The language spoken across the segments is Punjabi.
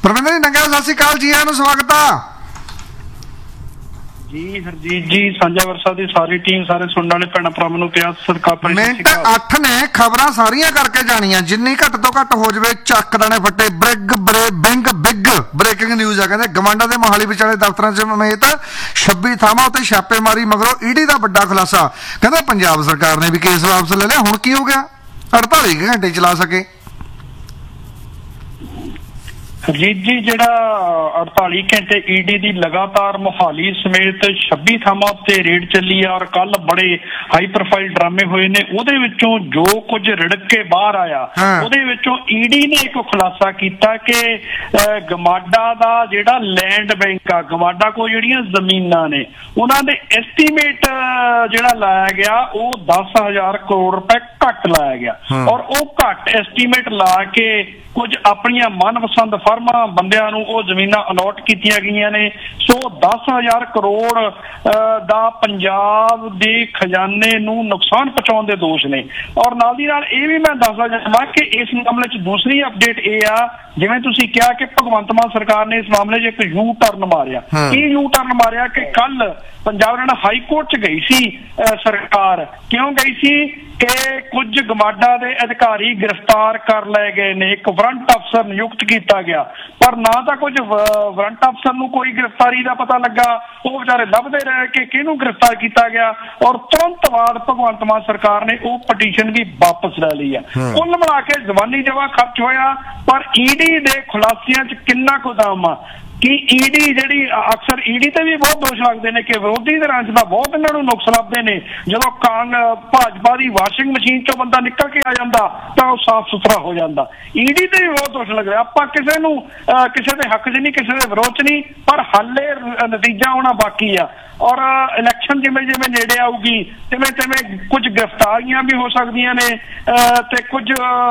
ਪਰਵਿੰਦਰ ਜੀ ਨੰਗਾ ਸਤਿ ਸ਼੍ਰੀ ਅਕਾਲ ਜੀ, ਆਇਆਂ ਨੂੰ ਸਵਾਗਤ ਆ ਜੀ। ਹਰਜੀਤ ਜੀ, ਸਾਂਝਾ ਵਰਸਾ ਦੀ ਸਾਰੀ ਟੀਮ, ਸਾਰੇ ਸੁਣਨ ਵਾਲੇ ਭੈਣਾਂ ਭਰਾਵਾਂ ਨੂੰ ਪਿਆਰ ਸਤਿਕਾਰ। ਮਿੰਟ 8 ਨੇ, ਖਬਰਾਂ ਸਾਰੀਆਂ ਕਰਕੇ ਜਾਣੀਆਂ, ਜਿੰਨੀ ਘੱਟ ਤੋਂ ਘੱਟ ਹੋ ਜਾਵੇ ਚੱਕ ਦੇਣੇ ਫੱਟੇ। ਬਿਗ ਬ੍ਰੇਕਿੰਗ ਨਿਊਜ਼ ਆ, ਕਹਿੰਦੇ ਗਵਾਂਡਾ ਦੇ ਮੋਹਾਲੀ ਵਿਚਾਲੇ ਦਫ਼ਤਰਾਂ 'ਚ ਸਮੇਤ 26 ਥਾਵਾਂ ਉੱਤੇ ਛਾਪੇਮਾਰੀ ਮਗਰੋਂ ਈਡੀ ਦਾ ਵੱਡਾ ਖੁਲਾਸਾ। ਕਹਿੰਦੇ ਪੰਜਾਬ ਸਰਕਾਰ ਨੇ ਵੀ ਕੇਸ ਵਾਪਸ ਲੈ ਲਿਆ। ਹੁਣ ਕੀ ਹੋ ਗਿਆ? 48 ਘੰਟੇ ਚਲਾ ਸਕੇ। ਹਰਜੀਤ ਜੀ, ਜਿਹੜਾ 48 ਘੰਟੇ ਈਡੀ ਦੀ ਲਗਾਤਾਰ ਮੋਹਾਲੀ ਸਮੇਤ 26 ਥਾਵਾਂ ਉੱਤੇ ਰੇਡ ਚੱਲੀ ਆ ਔਰ ਕੱਲ ਬੜੇ ਹਾਈ ਪ੍ਰੋਫਾਈਲ ਡਰਾਮੇ ਹੋਏ ਨੇ, ਉਹਦੇ ਵਿੱਚੋਂ ਜੋ ਕੁਝ ਰਿੜਕ ਕੇ ਬਾਹਰ ਆਇਆ ਉਹਦੇ ਵਿੱਚੋਂ ਈਡੀ ਨੇ ਇੱਕ ਖੁਲਾਸਾ ਕੀਤਾ ਕਿ ਗਮਾਡਾ ਦਾ ਜਿਹੜਾ ਲੈਂਡ ਬੈਂਕ ਆ, ਗਮਾਡਾ ਕੋਲ ਜਿਹੜੀਆਂ ਜ਼ਮੀਨਾਂ ਨੇ, ਉਹਨਾਂ ਦੇ ਐਸਟੀਮੇਟ ਜਿਹੜਾ ਲਾਇਆ ਗਿਆ ਉਹ 10,000 ਕਰੋੜ ਰੁਪਏ ਘੱਟ ਲਾਇਆ ਗਿਆ ਔਰ ਉਹ ਘੱਟ ਐਸਟੀਮੇਟ ਲਾ ਕੇ ਕੁਝ ਆਪਣੀਆਂ ਮਨਪਸੰਦ ਫਰਮਾਂ ਬੰਦਿਆਂ ਨੂੰ ਉਹ ਜ਼ਮੀਨਾਂ ਅਲਾਟ ਕੀਤੀਆਂ ਗਈਆਂ ਨੇ। ਸੋ 10,000 ਕਰੋੜ ਦਾ ਪੰਜਾਬ ਦੇ ਖਜ਼ਾਨੇ ਨੂੰ ਨੁਕਸਾਨ ਪਹੁੰਚਾਉਣ ਦੇ ਦੋਸ਼ ਨੇ। ਔਰ ਨਾਲ ਦੀ ਨਾਲ ਇਹ ਵੀ ਮੈਂ ਦੱਸਦਾ ਜਾਵਾਂ ਕਿ ਇਸ ਮਾਮਲੇ 'ਚ ਦੂਸਰੀ ਅਪਡੇਟ ਇਹ ਆ, ਜਿਵੇਂ ਤੁਸੀਂ ਕਿਹਾ ਕਿ ਭਗਵੰਤ ਮਾਨ ਸਰਕਾਰ ਨੇ ਇਸ ਮਾਮਲੇ 'ਚ ਇੱਕ ਯੂ ਟਰਨ ਮਾਰਿਆ। ਕੀ ਯੂ ਟਰਨ ਮਾਰਿਆ ਕਿ ਕੱਲ ਪੰਜਾਬ ਹਰਿਆਣਾ ਹਾਈ ਕੋਰਟ 'ਚ ਗਈ ਸੀ ਸਰਕਾਰ। ਕਿਉਂ ਗਈ ਸੀ? ਕਿ ਕੁਝ ਗਮਾਡਾ ਦੇ ਅਧਿਕਾਰੀ ਗ੍ਰਿਫਤਾਰ ਕਰ ਲਏ ਗਏ ਨੇ, ਇੱਕ ਵਾਰੰਟ ਅਫਸਰ ਨਿਯੁਕਤ ਕੀਤਾ ਗਿਆ, ਪਰ ਨਾ ਤਾਂ ਕੁਝ ਵਾਰੰਟ ਅਫਸਰ ਨੂੰ ਕੋਈ ਗ੍ਰਿਫਤਾਰੀ ਦਾ ਪਤਾ ਲੱਗਾ, ਉਹ ਵਿਚਾਰੇ ਲੱਭਦੇ ਰਹੇ ਕਿ ਕਿਹਨੂੰ ਗ੍ਰਿਫਤਾਰ ਕੀਤਾ ਗਿਆ। ਔਰ ਤੁਰੰਤ ਬਾਅਦ ਭਗਵੰਤ ਮਾਨ ਸਰਕਾਰ ਨੇ ਉਹ ਪਟੀਸ਼ਨ ਵੀ ਵਾਪਸ ਲੈ ਲਈ ਹੈ। ਕੁੱਲ ਮਿਲਾ ਕੇ ਜ਼ਬਾਨੀ ਜਵਾ ਖਰਚ ਹੋਇਆ, ਪਰ ਈਡੀ ਦੇ ਖੁਲਾਸਿਆਂ 'ਚ ਕਿੰਨਾ ਕੁ ਦਮ ਆ ਕਿ ਈਡੀ ਜਿਹੜੀ ਅਕਸਰ ਈਡੀ ਤੇ ਵੀ ਬਹੁਤ ਦੋਸ਼ ਲੱਗਦੇ ਨੇ ਕਿ ਵਿਰੋਧੀ ਧਿਰਾਂ 'ਚ ਤਾਂ ਬਹੁਤ ਇਹਨਾਂ ਨੂੰ ਨੁਕਸ ਲੱਭਦੇ ਨੇ। ਜਦੋਂ ਭਾਜਪਾ ਦੀ ਵਾਸ਼ਿੰਗ ਮਸ਼ੀਨ 'ਚੋਂ ਬੰਦਾ ਨਿਕਲ ਕੇ ਆ ਜਾਂਦਾ ਤਾਂ ਉਹ ਸਾਫ਼ ਸੁਥਰਾ ਹੋ ਜਾਂਦਾ। ਈਡੀ ਤੇ ਵੀ ਬਹੁਤ ਦੋਸ਼ ਲੱਗਦੇ। ਆਪਾਂ ਕਿਸੇ ਨੂੰ ਕਿਸੇ ਦੇ ਹੱਕ 'ਚ ਨਹੀਂ, ਕਿਸੇ ਦੇ ਵਿਰੋਧ 'ਚ ਨਹੀਂ, ਪਰ ਹਾਲੇ ਨਤੀਜਾ ਆਉਣਾ ਬਾਕੀ ਆ। ਔਰ ਇਲੈਕਸ਼ਨ ਜਿਵੇਂ ਜਿਵੇਂ ਨੇੜੇ ਆਊਗੀ ਤਿਵੇਂ ਤਿਵੇਂ ਕੁਝ ਗ੍ਰਿਫਤਾਰੀਆਂ ਵੀ ਹੋ ਸਕਦੀਆਂ ਨੇ ਤੇ ਕੁਝ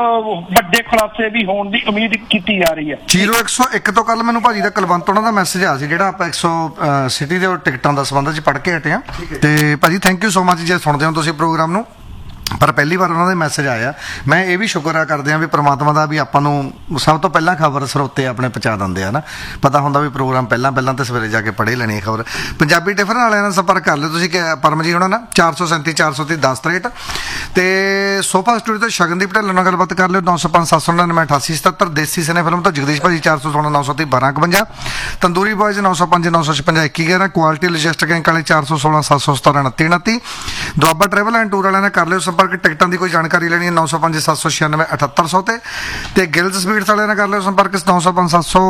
ਵੱਡੇ ਖੁਲਾਸੇ ਵੀ ਹੋਣ ਦੀ ਉਮੀਦ ਕੀਤੀ ਜਾ ਰਹੀ ਹੈ। 0101 ਤੋਂ ਕੱਲ ਮੈਨੂੰ ਭਾਜੀ ਦਾ ਕੁਲਵੰਤ ਉਹਨਾਂ ਦਾ ਮੈਸੇਜ ਆ ਸੀ, ਜਿਹੜਾ ਆਪਾਂ 100 ਸਿਟੀ ਦੇ ਟਿਕਟਾਂ ਦਾ ਸੰਬੰਧ 'ਚ ਪੜ੍ਹ ਕੇ ਹਟੇ ਆ। ਤੇ ਭਾਜੀ ਥੈਂਕ ਯੂ ਸੋ ਮਚ ਜੇ ਸੁਣਦੇ ਹੋ ਤੁਸੀਂ ਪ੍ਰੋਗਰਾਮ ਨੂੰ, ਪਰ ਪਹਿਲੀ ਵਾਰ ਉਹਨਾਂ ਦੇ ਮੈਸੇਜ ਆਇਆ। ਮੈਂ ਇਹ ਵੀ ਸ਼ੁਕਰ ਕਰਦੇ ਹਾਂ ਵੀ ਪ੍ਰਮਾਤਮਾ ਦਾ ਵੀ ਆਪਾਂ ਨੂੰ ਸਭ ਤੋਂ ਪਹਿਲਾਂ ਖਬਰ ਸਰੋਤੇ ਆਪਣੇ ਪਹੁੰਚਾ ਦਿੰਦੇ ਆ ਨਾ। ਪਤਾ ਹੁੰਦਾ ਵੀ ਪ੍ਰੋਗਰਾਮ ਪਹਿਲਾਂ ਤੇ ਸਵੇਰੇ ਜਾ ਕੇ ਪੜ੍ਹੇ ਲੈਣੀ ਖਬਰ। ਪੰਜਾਬੀ ਟਿਫਨ ਵਾਲਿਆਂ ਨਾਲ ਸੰਪਰਕ ਕਰ ਲਿਓ ਤੁਸੀਂ, ਪਰਮ ਜੀ ਹੋਣਾ ਨਾ 437 430 1063 ਤੇ ਸੋਫਾ ਸਟੂਡੀਓ ਤੋਂ ਸ਼ਗਨਦੀਪ ਢਿੱਲੋਂ ਨਾਲ ਗੱਲਬਾਤ ਕਰ ਲਿਓ 905 799 8877। ਦੇਸੀ ਸਿਨੇ ਫਿਲਮ ਤੋਂ ਜਗਦੀਸ਼ ਭਾਜੀ 416 930 1252। ਤੰਦੂਰੀ ਬॉयਜ਼ 905 956 2111। ਕੁਆਲਿਟੀ ਲੋਜਿਸਟਿਕ ਐਂਕ ਵਾਲੇ 416 717 29 29। ਦੁਆਬਾ ਟਰੈਵਲ ਐਂਡ ਟੂਰ ਵਾਲਿਆਂ ਨਾਲ ਕਰ ਲਿਓ ਸੰਪਰਕ। ਟਿਕਟਾਂ ਦੀ ਕੋਈ ਜਾਣਕਾਰੀ ਲੈਣੀ ਹੈ 905 796 7800 ਤੇ ਗਿਲਜ਼ ਸਪੀਡਸ ਵਾਲਿਆਂ ਨਾਲ ਕਰ ਲਿਓ ਸੰਪਰਕ 905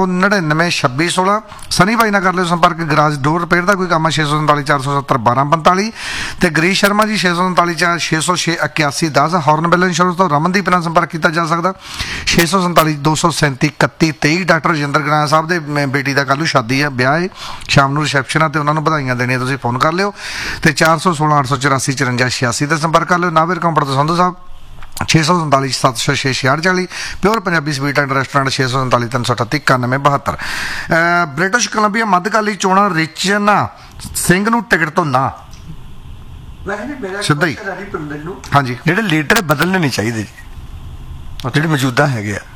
799 2616। ਸਨੀ ਭਾਈ ਨਾਲ ਕਰ ਲਿਓ ਸੰਪਰਕ। ਗਰਾਜ ਡੋਰ ਰਿਪੇਅਰ ਦਾ ਕੋਈ ਕੰਮ ਹੈ 639 470 1245 ਤੇ ਗਰੀਸ਼ ਸ਼ਰਮਾ ਜੀ 639 606 81 10। ਹੌਰਨਬਿਲ ਇੰਸ਼ੋਰੈਂਸ ਤੋਂ ਰਮਨਦੀਪ ਨਾਲ ਸੰਪਰਕ ਕੀਤਾ ਜਾ ਸਕਦਾ 647 237 31 23। ਡਾਕਟਰ ਰਜਿੰਦਰ ਗਰਾਇਆ ਸਾਹਿਬ ਦੇ ਬੇਟੀ ਦਾ ਕੱਲ੍ਹ ਨੂੰ ਸ਼ਾਦੀ ਹੈ, ਵਿਆਹ ਹੈ, ਸ਼ਾਮ ਨੂੰ ਰਿਸੈਪਸ਼ਨ ਆ ਤੇ ਉਹਨਾਂ ਨੂੰ ਵਧਾਈਆਂ ਦੇਣੀਆਂ, ਤੁਸੀਂ ਫੋਨ ਕਰ ਲਿਓ ਤੇ 416 884 54 86 ਤੇ ਸੰਪਰਕ ਕਰ ਲਿਓ। ਨਾਵੇਰ ਕੰਪਨੀ ਤੋਂ ਸੰਧੂ ਸਾਹਿਬ 647 706 6640। Pure Punjabi sweet and restaurant 647 338 91 72। British Columbia ਮੱਧਕਾਲੀ ਚੋਣਾਂ ਰਿਚਨਾ ਸਿੰਘ ਨੂੰ ਟਿਕਟ ਤੋਂ ਨਾ ਸਿੱਧਾ ਹੀ। ਹਾਂਜੀ, ਜਿਹੜੇ ਲੀਡਰ ਬਦਲਣੇ ਨਹੀਂ ਚਾਹੀਦੇ ਜੀ, ਜਿਹੜੇ ਮੌਜੂਦਾ ਹੈਗੇ ਆ।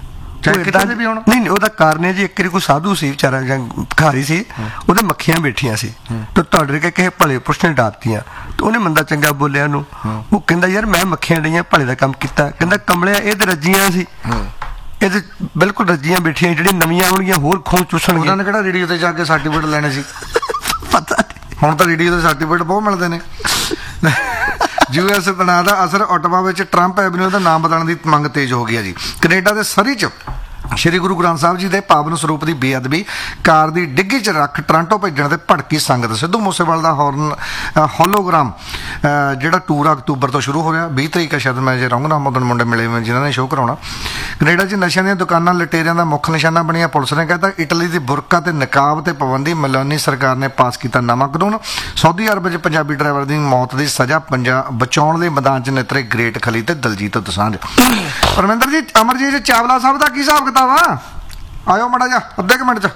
ਨਹੀਂ, ਉਹਦਾ ਕਾਰਨ ਹੈ ਜੀ, ਇੱਕ ਵਾਰੀ ਕੋਈ ਸਾਧੂ ਸੀ ਵਿਚਾਰਾ ਜਾਂ ਭਿਖਾਰੀ ਸੀ, ਉਹਦੇ ਮੱਖੀਆਂ ਬੈਠੀਆਂ ਸੀ ਤੇ ਤੁਹਾਡੇ ਕੇ ਕਿਸੇ ਭਲੇ ਪੁਰਸ਼ ਨੇ ਡਾਂਟਤੀਆਂ ਤੇ ਉਹਨੇ ਮੰਦਾ ਚੰਗਾ ਬੋਲਿਆ ਉਹਨੂੰ। ਉਹ ਕਹਿੰਦਾ ਯਾਰ ਮੈਂ ਮੱਖੀਆਂ ਡਈਆਂ, ਭਲੇ ਦਾ ਕੰਮ ਕੀਤਾ। ਕਹਿੰਦਾ ਕਮਲਿਆ ਇਹ ਤੇ ਰੱਜੀਆਂ ਸੀ, ਇਹ ਤੇ ਬਿਲਕੁਲ ਰੱਜੀਆਂ ਬੈਠੀਆਂ, ਜਿਹੜੀਆਂ ਨਵੀਆਂ ਆਉਣਗੀਆਂ ਹੋਰ ਖੂਨ ਚੂਸਣਗੀਆਂ। ਉਹਨਾਂ ਨੇ ਕਿਹੜਾ ਰੇਡੀਓ ਤੇ ਜਾ ਕੇ ਸਰਟੀਫਿਕੇਟ ਲੈਣੇ ਸੀ? ਪਤਾ ਹੁਣ ਤਾਂ ਰੇਡੀਓ ਦੇ ਸਰਟੀਫਿਕੇਟ ਬਹੁਤ ਮਿਲਦੇ ਨੇ। ਯੂਐਸ ਤਣਾਅ ਦਾ ਅਸਰ, ਓਟਾਵਾ ਵਿੱਚ ਟਰੰਪ ਐਵਨਿਊ ਦਾ ਨਾਮ ਬਦਲਣ ਦੀ ਮੰਗ ਤੇਜ਼ ਹੋ ਗਈ ਹੈ ਜੀ। ਕੈਨੇਡਾ ਦੇ ਸਰੀ 'ਚ ਸ਼੍ਰੀ ਗੁਰੂ ਗ੍ਰੰਥ ਸਾਹਿਬ ਜੀ ਦੇ ਪਾਵਨ ਸਰੂਪ ਦੀ ਬੇਅਦਬੀ, ਕਾਰ ਦੀ ਡਿੱਗੀ 'ਚ ਰੱਖ ਟੋਰਾਂਟੋ ਭੇਜਣ ਤੇ ਭੜਕੀ ਸੰਗਤ। ਸਿੱਧੂ ਮੂਸੇਵਾਲੇ ਦਾ ਹੋਲੋਗ੍ਰਾਮ ਜਿਹੜਾ ਟੂਰ ਅਕਤੂਬਰ ਤੋਂ ਸ਼ੁਰੂ ਹੋ ਰਿਹਾ, 20 ਤਰੀਕ ਹੈ ਸ਼ਾਇਦ, ਮੈਂ ਜੇ ਰੰਗ ਨਾਮ ਉਦੋਂ ਮੁੰਡੇ ਮਿਲੇ ਹੋਏ ਜਿਨ੍ਹਾਂ ਨੇ ਸ਼ੋਅ ਕਰਾਉਣਾ। ਕੈਨੇਡਾ 'ਚ ਨਸ਼ਿਆਂ ਦੀਆਂ ਦੁਕਾਨਾਂ ਲਟੇਰਿਆਂ ਦਾ ਮੁੱਖ ਨਿਸ਼ਾਨਾ ਬਣੀਆਂ। ਪੁਲਿਸ ਨੇ ਕਹਿਤਾ ਇਟਲੀ ਦੀ ਬੁਰਕਾ ਤੇ ਨਕਾਬ ਤੇ ਪਾਬੰਦੀ, ਮੈਲੋਨੀ ਸਰਕਾਰ ਨੇ ਪਾਸ ਕੀਤਾ ਨਵਾਂ ਕਾਨੂੰਨ। ਸਾਊਦੀ ਅਰਬ 'ਚ ਪੰਜਾਬੀ ਡਰਾਈਵਰ ਦੀ ਮੌਤ ਦੀ ਸਜ਼ਾ ਬਚਾਉਣ ਲਈ ਮੈਦਾਨ 'ਚ ਨਿਤਰੇ ਗ੍ਰੇਟ ਖਲੀ ਤੇ ਦਲਜੀਤ ਦੋਸਾਂਝ। ਪਰਮਿੰਦਰ ਜੀ, ਅਮਰਜੀਤ ਚਾਵਲਾ ਸਾਹਿਬ ਦਾ ਕੀ ਹਿਸਾਬ ਆਇਓ ਮਾੜਾ ਜਿਹਾ ਅੱਧੇ ਕੁ ਮਿੰਟ 'ਚ।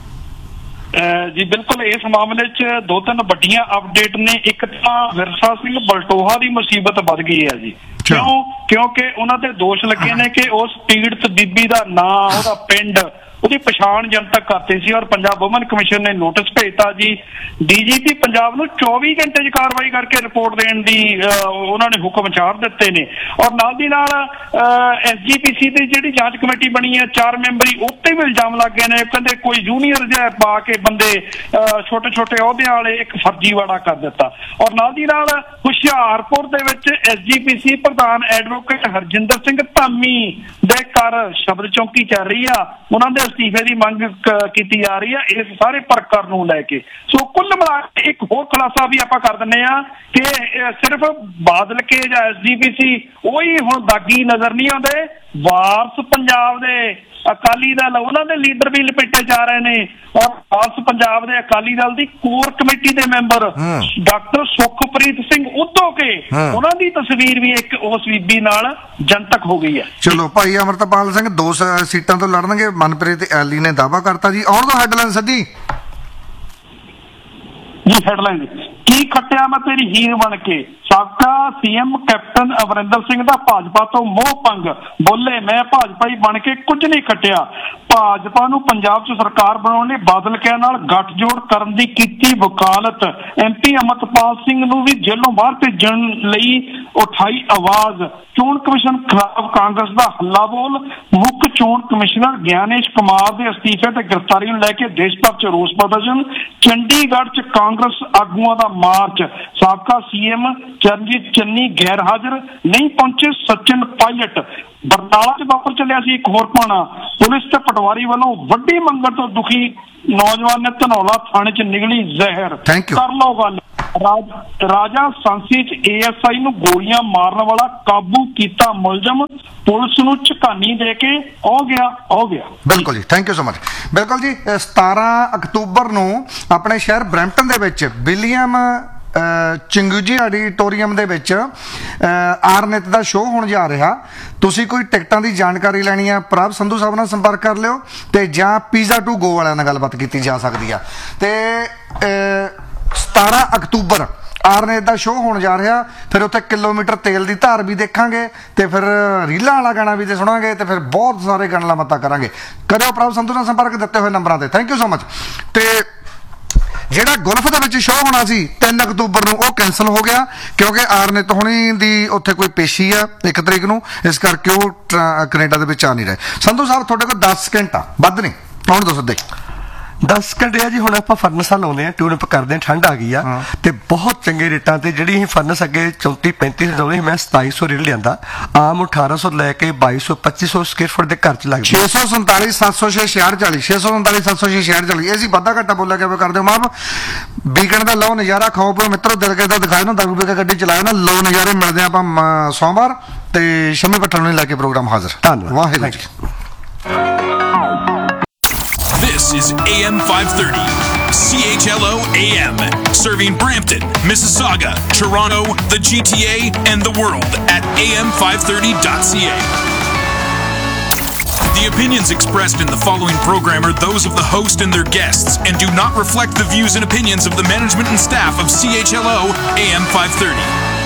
ਜੀ ਬਿਲਕੁਲ, ਇਸ ਮਾਮਲੇ 'ਚ ਦੋ ਤਿੰਨ ਵੱਡੀਆਂ ਅਪਡੇਟ ਨੇ। ਇੱਕ ਤਾਂ ਵਿਰਸਾ ਸਿੰਘ ਬਲਟੋਹਾ ਦੀ ਮੁਸੀਬਤ ਵੱਧ ਗਈ ਹੈ ਜੀ। ਕਿਉਂਕਿ ਉਹਨਾਂ ਤੇ ਦੋਸ਼ ਲੱਗੇ ਨੇ ਕਿ ਉਸ ਪੀੜਤ ਬੀਬੀ ਦਾ ਨਾਂ, ਉਹਦਾ ਪਿੰਡ ਉਹਦੀ ਪਛਾਣ ਜਨਤਕ ਕਰਤੀ ਸੀ ਔਰ ਪੰਜਾਬ ਵੂਮਨ ਕਮਿਸ਼ਨ ਨੇ ਨੋਟਿਸ ਭੇਜਤਾ ਜੀ। ਡੀਜੀਪੀ ਪੰਜਾਬ ਨੂੰ 24 ਘੰਟੇ 'ਚ ਕਾਰਵਾਈ ਕਰਕੇ ਰਿਪੋਰਟ ਦੇਣ ਦੀ ਉਹਨਾਂ ਨੇ ਹੁਕਮ ਚਾੜ ਦਿੱਤੇ ਨੇ। ਔਰ ਨਾਲ ਦੀ ਨਾਲ SGPC ਦੀ ਜਿਹੜੀ ਜਾਂਚ ਕਮੇਟੀ ਬਣੀ ਹੈ 4 ਮੈਂਬਰੀ, ਉੱਤੇ ਵੀ ਇਲਜ਼ਾਮ ਲੱਗ ਗਏ ਨੇ। ਕਹਿੰਦੇ ਕੋਈ ਜੂਨੀਅਰ ਜਿਹਾ ਪਾ ਕੇ ਬੰਦੇ ਛੋਟੇ ਛੋਟੇ ਅਹੁਦਿਆਂ ਵਾਲੇ ਇੱਕ ਫਰਜ਼ੀਵਾੜਾ ਕਰ ਦਿੱਤਾ। ਔਰ ਨਾਲ ਦੀ ਨਾਲ ਹੁਸ਼ਿਆਰਪੁਰ ਦੇ ਵਿੱਚ SGPC ਪ੍ਰਧਾਨ ਐਡਵੋਕੇਟ ਹਰਜਿੰਦਰ ਸਿੰਘ ਧਾਮੀ ਦੇ ਘਰ ਸ਼ਬਦ ਚੌਂਕੀ ਚੱਲ ਰਹੀ ਆ, ਉਹਨਾਂ ਦੇ ਅਸਤੀਫੇ ਦੀ ਮੰਗ ਕੀਤੀ ਜਾ ਰਹੀ ਆ ਇਸ ਸਾਰੇ ਪ੍ਰਕਰਨ ਨੂੰ ਲੈ ਕੇ। ਸੋ ਕੁੱਲ ਮਿਲਾ ਕੇ ਇੱਕ ਹੋਰ ਖੁਲਾਸਾ ਵੀ ਆਪਾਂ ਕਰ ਦਿੰਦੇ ਆ ਕਿ ਸਿਰਫ ਬਾਦਲ ਕੇ ਜਾਂ SGPC ਉਹੀ ਹੁਣ ਦਾਗੀ ਨਜ਼ਰ ਨਹੀਂ ਆਉਂਦੇ, ਵਾਰਸ ਪੰਜਾਬ ਦੇ ਅਕਾਲੀ ਦਲ ਉਹਨਾਂ ਦੇ ਲੀਡਰ ਵੀ ਲਪੇਟੇ ਜਾ ਰਹੇ ਨੇ। ਔਰ ਵਾਰਸ ਪੰਜਾਬ ਦੇ ਅਕਾਲੀ ਦਲ ਦੀ ਕੋਰ ਕਮੇਟੀ ਦੇ ਮੈਂਬਰ ਡਾਕਟਰ ਸੁਖਪ੍ਰੀਤ ਸਿੰਘ ਉਦੋਕੇ, ਉਹਨਾਂ ਦੀ ਤਸਵੀਰ ਵੀ ਇੱਕ ਉਸ ਬੀਬੀ ਨਾਲ ਜਨਤਕ ਹੋ ਗਈ ਹੈ। ਚਲੋ ਭਾਈ ਅਮਰਤਪਾਲ ਸਿੰਘ 2 ਸੀਟਾਂ ਤੋਂ ਲੜਨਗੇ, ਮਨਪ੍ਰੀਤ ਐਲੀ ਨੇ ਦਾਅਵਾ ਕਰਤਾ ਜੀ। ਆਉਣ ਦੋ ਹੈਡਲਾਈਨ ਸੱਦੀ ਜੀ। ਹੈਡਲਾਈਨ ਕੀ ਖੱਟਿਆ ਮੈਂ ਤੇਰੀ ਹੀਰ ਬਣ ਕੇ, ਸਾਬਕਾ CM ਕੈਪਟਨ ਅਮਰਿੰਦਰ ਸਿੰਘ ਦਾ ਭਾਜਪਾ ਤੋਂ ਮੋਹ ਭੰਗ, ਬੋਲੇ ਮੈਂ ਭਾਜਪਾਈ ਬਣ ਕੇ ਕੁਝ ਨਹੀਂ ਖੱਟਿਆ। ਭਾਜਪਾ ਨੂੰ ਪੰਜਾਬ 'ਚ ਸਰਕਾਰ ਬਣਾਉਣ ਲਈ ਬਾਦਲ ਕਿਆਂ ਨਾਲ ਗੱਠਜੋੜ ਕਰਨ ਦੀ ਕੀਤੀ ਵਕਾਲਤ। MP ਅਮਰਤਪਾਲ ਸਿੰਘ ਨੂੰ ਵੀ ਜੇਲ੍ਹੋਂ ਬਾਹਰ ਭੇਜਣ ਲਈ ਉਠਾਈ ਆਵਾਜ਼। ਚੋਣ ਕਮਿਸ਼ਨ ਖਿਲਾਫ ਕਾਂਗਰਸ ਦਾ ਹੱਲਾ ਬੋਲ। ਮੁੱਖ ਚੋਣ ਕਮਿਸ਼ਨਰ ਗਿਆਨੇਸ਼ ਕੁਮਾਰ ਦੇ ਅਸਤੀਫੇ ਤੇ ਗ੍ਰਿਫਤਾਰੀ ਨੂੰ ਲੈ ਕੇ ਦੇਸ਼ ਭਰ 'ਚ ਰੋਸ ਪ੍ਰਦਰਸ਼ਨ। ਚੰਡੀਗੜ੍ਹ 'ਚ ਕਾਂਗਰਸ ਆਗੂਆਂ ਦਾ ਮਾਰਚ। ਸਾਬਕਾ CM ਚਰਨਜੀਤ ਚੰਨੀ ਗੈਰ ਹਾਜ਼ਰ, ਨਹੀਂ ਪਹੁੰਚੇ ਸਚਿਨ ਪਾਇਲਟ। ਬਰਨਾਲਾ 'ਚ ਵਾਪਰ ਚੱਲਿਆ ਸੀ ਇੱਕ ਹੋਰ ਭਾਣਾ। ਪੁਲਿਸ ਤੇ ਪਟਵਾਰੀ ਵੱਲੋਂ ਵੱਡੀ ਮੰਗਣ ਤੋਂ ਦੁਖੀ ਨੌਜਵਾਨ ਨੇ ਧਨੌਲਾ ਥਾਣੇ 'ਚ ਨਿਗਲੀ ਜ਼ਹਿਰ। ਕਰ ਲਓ ਗੱਲ। ਰਾਜਾ ਸਾਂਸੀ 'ਚ ASI ਨੂੰ ਗੋਲੀਆਂ ਮਾਰਨ ਵਾਲਾ ਕਾਬੂ ਕੀਤਾ ਮੁਲਜ਼ਮ, ਪੁਲਿਸ ਨੂੰ ਝਕਾਨੀ ਦੇ ਕੇ ਹੋ ਗਿਆ। ਬਿਲਕੁਲ ਜੀ, ਥੈਂਕ ਯੂ ਸੋ ਮਚ। ਬਿਲਕੁਲ ਜੀ, 17 ਅਕਤੂਬਰ ਨੂੰ ਆਪਣੇ ਸ਼ਹਿਰ ਬਰੈਂਪਟਨ ਦੇ ਵਿੱਚ ਵਿਲੀਅਮ ਚਿੰਗੂਜੀ ਆਡੀਟੋਰੀਅਮ ਦੇ ਵਿੱਚ ਆਰਨਿਤ ਦਾ ਸ਼ੋਅ ਹੋਣ ਜਾ ਰਿਹਾ। ਤੁਸੀਂ ਕੋਈ ਟਿਕਟਾਂ ਦੀ ਜਾਣਕਾਰੀ ਲੈਣੀ ਆ, ਪ੍ਰਭ ਸੰਧੂ ਸਾਹਿਬ ਨਾਲ ਸੰਪਰਕ ਕਰ ਲਿਓ ਤੇ ਜਾਂ ਪੀਜ਼ਾ ਟੂ ਗੋ ਵਾਲਿਆਂ ਨਾਲ ਗੱਲਬਾਤ ਕੀਤੀ ਜਾ ਸਕਦੀ ਆ। ਤੇ 17 ਅਕਤੂਬਰ ਆਰਨਿਤ ਦਾ ਸ਼ੋਅ ਹੋਣ ਜਾ ਰਿਹਾ। ਫਿਰ ਉੱਥੇ ਕਿਲੋਮੀਟਰ ਤੇਲ ਦੀ ਧਾਰ ਵੀ ਦੇਖਾਂਗੇ ਤੇ ਫਿਰ ਰੀਲਾਂ ਵਾਲਾ ਗਾਣਾ ਵੀ ਤੇ ਸੁਣਾਂਗੇ ਤੇ ਫਿਰ ਬਹੁਤ ਸਾਰੇ ਗੱਲਾਂ ਬਾਤਾਂ ਕਰਾਂਗੇ। ਕਰਿਓ ਪ੍ਰਭ ਸੰਧੂ ਨਾਲ ਸੰਪਰਕ ਦਿੱਤੇ ਹੋਏ ਨੰਬਰਾਂ ਤੇ। Thank you so much. ਤੇ ਜਿਹੜਾ ਗੁਲਫ ਦੇ ਵਿੱਚ ਸ਼ੋਅ ਹੋਣਾ ਸੀ 3 ਅਕਤੂਬਰ ਨੂੰ, ਉਹ ਕੈਂਸਲ ਹੋ ਗਿਆ ਕਿਉਂਕਿ ਆਰਨਿਤ ਹੋਣੀ ਦੀ ਉੱਥੇ ਕੋਈ ਪੇਸ਼ੀ ਆ 1 ਤਰੀਕ ਨੂੰ, ਇਸ ਕਰਕੇ ਉਹ ਕੈਨੇਡਾ ਦੇ ਵਿੱਚ ਆ ਨਹੀਂ ਰਹੇ। ਸੰਧੂ ਸਾਹਿਬ ਤੁਹਾਡੇ ਕੋਲ 10 ਸਕਿੰਟ ਆ, ਵੱਧ ਨਹੀਂ, ਆਉਣ ਦੋ ਸਿੱਧੇ। 10 ਘੰਟੇ ਆ ਜੀ। ਹੁਣ ਆਪਾਂ ਫਰਨਸਾਂ ਲਾਉਂਦੇ ਆ, ਟਿਊਨਅਪ ਕਰਦੇ ਆ, ਠੰਡ ਆ ਗਈ ਆ ਤੇ ਬਹੁਤ ਚੰਗੇ ਰੇਟਾਂ ਤੇ ਜਿਹੜੀ ਅਸੀਂ ਫਰਨਸ ਅੱਗੇ 34-35 ਲਾਉਂਦੇ, ਮੈਂ 2700 ਰੇਟ ਲਿਆਂਦਾ। ਆਮ 1800 ਲੈ ਕੇ 2200-2500 ਸਕੁਅਰ ਫੁੱਟ ਦੇ ਘਰ ਚ ਲੱਗ 647 706 6640 647 706 6640। ਇਹ ਸੀ ਵਾਧਾ ਘਾਟਾ ਬੋਲਿਆ ਕਿਵੇਂ ਕਰਦੇ ਹੋ ਮਾਪ। ਵੀਕਐਂਡ ਦਾ ਲਓ ਨਜ਼ਾਰਾ, ਖਾਓ ਪੀਓ ਮਿੱਤਰੋ, ਦਿਲ ਕਰਦਾ ਦਿਖਾਓ ਨਾ, ਦਾਰੂ ਪੀ ਕੇ ਗੱਡੀ ਚਲਾਇਓ ਨਾ, ਲਓ ਨਜ਼ਾਰੇ। ਮਿਲਦੇ ਆਪਾਂ ਸੋਮਵਾਰ ਤੇ ਸ਼ਮੀ ਪੱਟਣ ਨੂੰ ਲੈ ਕੇ ਪ੍ਰੋਗਰਾਮ ਹਾਜ਼ਰ। ਧੰਨਵਾਦ, Waheguru ji. This is AM 530, CHLO AM, serving Brampton, Mississauga, Toronto, the GTA, and the world at am530.ca. The opinions expressed in the following program are those of the host and their guests and do not reflect the views and opinions of the management and staff of CHLO AM 530.